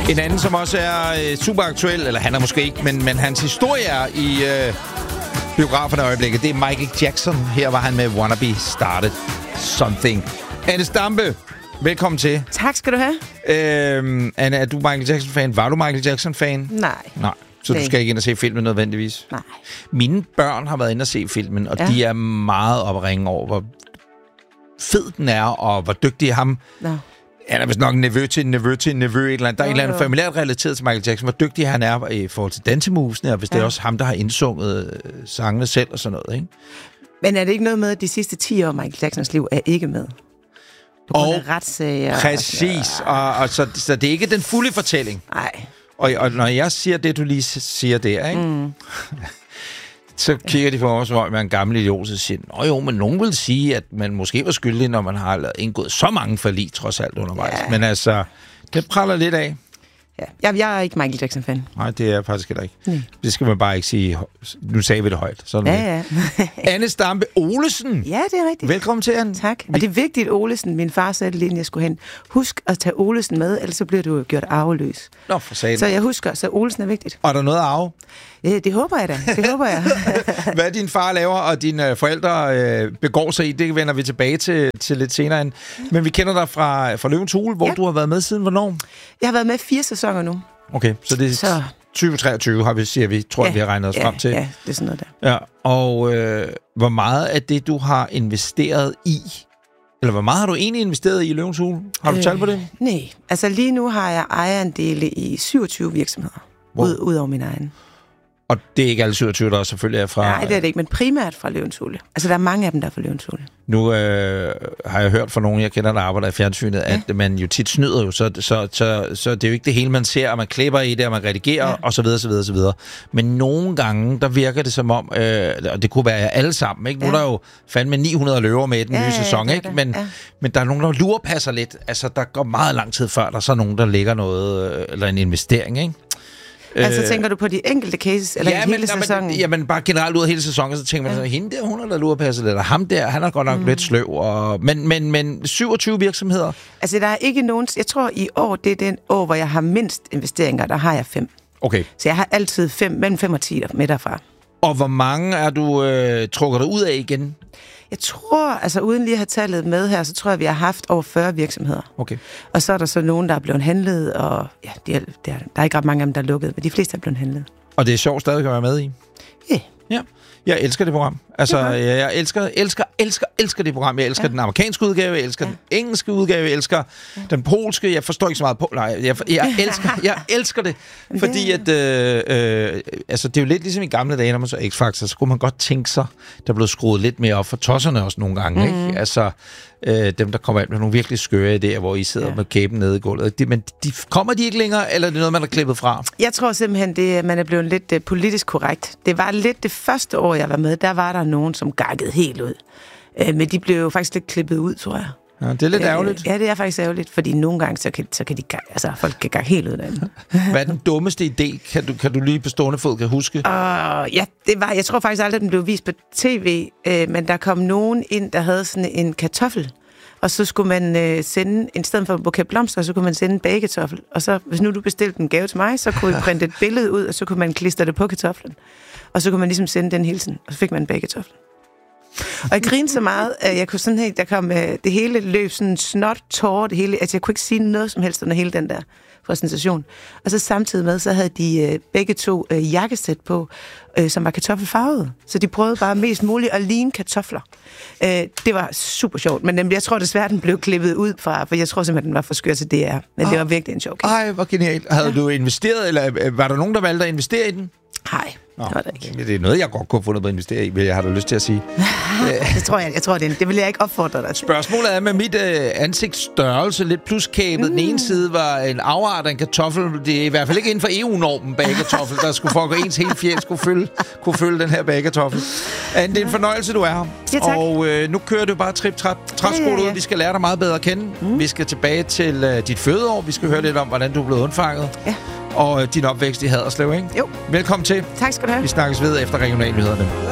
En anden, som også er super aktuel, eller han er måske ikke, men hans historie er i biograferne i øjeblikket, det er Michael Jackson. Her var han med Wanna Be Started Something. Anne Stampe, velkommen til. Tak skal du have. Anne, er du Michael Jackson-fan? Var du Michael Jackson-fan? Nej. Så du skal ikke ind og se filmen nødvendigvis? Nej. Mine børn har været inde og se filmen, og de er meget op at ringe over, hvor fed den er, og hvor dygtig er ham. No. Han er vist nok en nevø til en nevø, et eller andet. Der er en eller anden familiært relateret til Michael Jackson, hvor dygtig han er i forhold til dansemusene, og hvis det er også ham, der har indsunget sangene selv og sådan noget, ikke? Men er det ikke noget med, at de sidste 10 år Michael Jacksons liv er ikke med? På grund af retssager. Præcis, og så det er ikke den fulde fortælling. Nej. Og når jeg siger det, du lige siger der, ikke? Så kigger de på mig, som om man er en gammel idiot, og siger, jo, men nogen vil sige, at man måske var skyldig, når man har indgået så mange forlig, trods alt undervejs. Ja. Men altså, det praller lidt af. Ja. Jeg er ikke Michael Jackson-fan. Nej, det er jeg faktisk heller ikke. Nej. Det skal man bare ikke sige. Nu sagde vi det højt. Sådan ja. Anne Stampe Olesen. Ja, det er rigtigt. Velkommen til, Anne. Tak. Og det er vigtigt, Olesen. Min far sagde det lige, jeg skulle hen. Husk at tage Olesen med, ellers så bliver du gjort arveløs. Nå, for satan. Så jeg husker, så Olesen er vigtigt. Og er der noget at arve? Det håber jeg da. Det håber jeg. Hvad din far laver, og dine forældre begår sig i, det vender vi tilbage til lidt senere. Men vi kender dig fra Løvens Hule, hvor du har været med siden hvornår? Jeg har været med 4 sæsoner nu. Okay, så det er 2023, tror jeg, vi har regnet os frem til. Ja, det er sådan noget der. Ja, og hvor meget af det, du har investeret i, eller hvor meget har du egentlig investeret i Løvens Hule? Har du tal på det? Nej, altså lige nu har jeg ejerandele i 27 virksomheder, ud over min egen. Og det er ikke alle 27, der selvfølgelig er fra... Nej, det er det ikke, men primært fra Løvens Hule. Altså, der er mange af dem, der er fra Løvens Hule. Nu har jeg hørt fra nogen, jeg kender, der arbejder i fjernsynet, at man jo tit snyder jo, så det er jo ikke det hele, man ser, og man klipper i det, og man redigerer, og så videre, så videre, så videre. Men nogle gange, der virker det som om, og det kunne være alle sammen, ikke? Nu er der jo fandme 900 løver med i den nye sæson, ikke? Men der er nogen, der lurepasser lidt. Altså, der går meget lang tid før, der er så nogen, der lægger noget, eller en investering, ikke? Altså tænker du på de enkelte cases, eller hele sæsonen? Jamen bare generelt ud af hele sæsonen, så tænker man, hende der, hun har da lurepasset lidt, og ham der, han er godt nok lidt sløv. Men 27 virksomheder? Altså der er ikke nogen, jeg tror i år, det er den år, hvor jeg har mindst investeringer, der har jeg 5. Okay. Så jeg har altid mellem 5 og 10 med derfra. Og hvor mange er du trukker dig ud af igen? Jeg tror, altså uden lige at have tallet med her, så tror jeg, vi har haft over 40 virksomheder. Okay. Og så er der så nogen, der er blevet handlet, og der er ikke ret mange af dem, der er lukket, men de fleste er blevet handlet. Og det er sjovt stadig at være med i? Ja. Jeg elsker det program. Altså, jeg elsker det program. Jeg elsker den amerikanske udgave, jeg elsker den engelske udgave, jeg elsker den polske. Jeg forstår ikke så meget på. Nej, jeg elsker det. Fordi at, altså, det er jo lidt ligesom i gamle dage, når man så X-Factor, så kunne man godt tænke sig, der blev skruet lidt mere op for tosserne også nogle gange, ikke? Altså, dem, der kommer ind med nogle virkelig skøre idéer, hvor I sidder med kæben nede i gulvet. Men kommer de ikke længere, eller er det noget, man har klippet fra? Jeg tror simpelthen, man er blevet lidt politisk korrekt. Det var lidt det første år, jeg var med, der var der nogen, som gakkede helt ud. Men de blev jo faktisk lidt klippet ud, tror jeg. Ja, det er lidt ærgerligt. Ja, det er faktisk ærgerligt, fordi nogle gange, så kan de gakke, altså folk kan gakke helt ud af det. Hvad er den dummeste idé, kan du lige på stående fod kan huske? Ja, jeg tror faktisk aldrig, den blev vist på tv, men der kom nogen ind, der havde sådan en kartoffel, og så skulle man sende, i stedet for en buket blomster, så kunne man sende en bagekartoffel. Og så, hvis nu du bestilte en gave til mig, så kunne I printe et billede ud, og så kunne man klistre det på kartoflen. Og så kunne man ligesom sende den hele tiden, og så fik man en bagekartoffel. Og jeg grinede så meget, at jeg kunne sådan helt, der kom det hele løb sådan snot, tårer, det hele, altså jeg kunne ikke sige noget som helst under hele den der præsentation. Og så samtidig med, så havde de begge to jakkesæt på, som var kartoffelfarvede. Så de prøvede bare mest muligt at ligne kartofler. Det var super sjovt, men jeg tror desværre, den blev klippet ud fra, for jeg tror simpelthen, den var for skør til DR. Men det var virkelig en sjov case. Ej, hvor genialt. Havde du investeret, eller var der nogen, der valgte at investere i den? Nej. Det var det ikke. Det er noget, jeg godt kunne have fundet på at investere i, vil jeg har da lyst til at sige. Det tror jeg. Det vil jeg ikke opfordre dig til. Spørgsmålet er med mit ansigtsstørrelse, lidt pluskæbet. Den ene side var en afart af en kartoffel. Det er i hvert fald ikke inden for EU-normen bagekartoffel, der skulle for at ens hele fjæl kunne følge den her bagekartoffel. Det er en fornøjelse, du er her. Ja, tak. Og nu kører du bare træskole ud. Vi skal lære dig meget bedre at kende. Vi skal tilbage til dit fødeår. Vi skal høre lidt om, hvordan du blev undfanget. Ja. Og din opvækst i Haderslev, ikke? Jo. Velkommen til. Tak skal du have. Vi snakkes ved efter regionalnyhederne.